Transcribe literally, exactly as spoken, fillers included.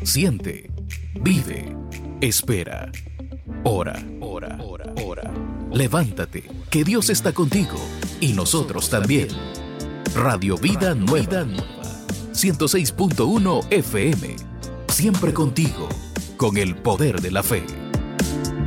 Siente, vive, espera. Ora, ora, ora, ora. Levántate, que Dios está contigo y nosotros también. Radio Vida Nueva, ciento seis punto uno F M. Siempre contigo, con el poder de la fe.